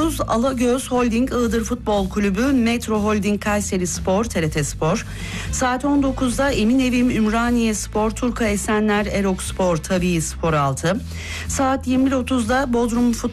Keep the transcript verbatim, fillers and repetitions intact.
dokuz Alagöz Holding Iğdır Futbol Kulübü, Metro Holding Kayseri Spor, T R T Spor. Saat on dokuzda Eminevim Ümraniye Spor, Turka Esenler Erok Spor, Tabii Spor altı. Saat yirmi bir otuzda Bodrum Futbol